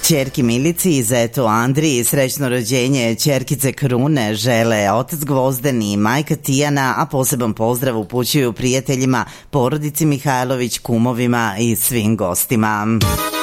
Ćerki Milici i zetu Andriji srećno rođenje ćerkice Krune žele otac Gvozden i majka Tijana, a poseban pozdrav upućuju prijateljima, porodici Mihajlović, kumovima i svim gostima.